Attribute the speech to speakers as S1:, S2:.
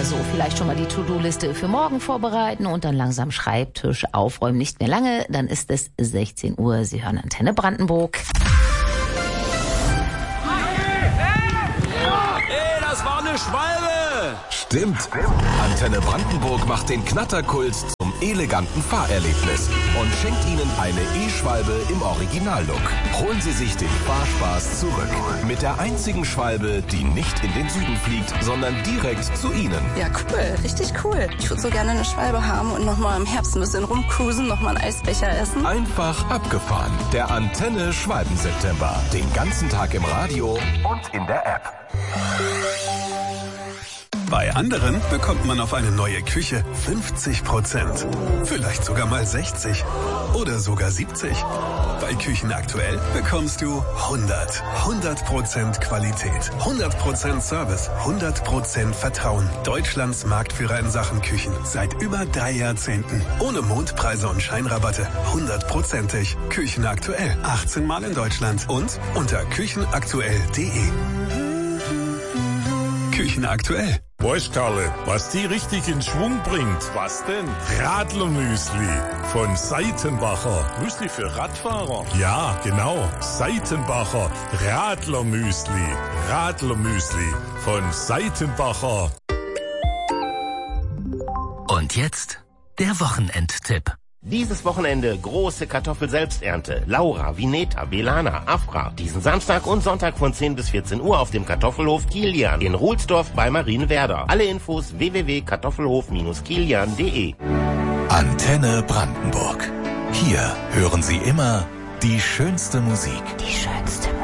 S1: so vielleicht schon mal die To-Do-Liste für morgen vorbereiten und dann langsam Schreibtisch aufräumen. Nicht mehr lange, dann ist es 16 Uhr. Sie hören Antenne Brandenburg.
S2: Hey, das war eine Schwalbe!
S3: Stimmt. Antenne Brandenburg macht den Knatterkult zum eleganten Fahrerlebnis und schenkt Ihnen eine E-Schwalbe im Originallook. Holen Sie sich den Fahrspaß zurück. Mit der einzigen Schwalbe, die nicht in den Süden fliegt, sondern direkt zu Ihnen.
S4: Ja, cool. Richtig cool. Ich würde so gerne eine Schwalbe haben und nochmal im Herbst ein bisschen rumcruisen, nochmal einen Eisbecher essen.
S3: Einfach abgefahren. Der Antenne Schwalben-September. Den ganzen Tag im Radio und in der App.
S5: Bei anderen bekommt man auf eine neue Küche 50%. Vielleicht sogar mal 60. Oder sogar 70. Bei Küchen aktuell bekommst du 100. 100% Qualität. 100% Service. 100% Vertrauen. Deutschlands Marktführer in Sachen Küchen. Seit über 3 Jahrzehnten. Ohne Mondpreise und Scheinrabatte. 100%ig. Küchen aktuell. 18 Mal in Deutschland. Und unter küchenaktuell.de. Küchen aktuell.
S6: Weißt Karle, was die richtig in Schwung bringt? Was denn? Radlermüsli von Seitenbacher. Müsli für Radfahrer? Ja, genau. Seitenbacher Radlermüsli. Radlermüsli von Seitenbacher.
S7: Und jetzt der Wochenendtipp.
S8: Dieses Wochenende große Kartoffel-Selbsternte. Laura, Vineta, Belana, Afra. Diesen Samstag und Sonntag von 10 bis 14 Uhr auf dem Kartoffelhof Kilian in Ruhlsdorf bei Marienwerder. Alle Infos www.kartoffelhof-kilian.de.
S3: Antenne Brandenburg. Hier hören Sie immer die schönste Musik.
S1: Die schönste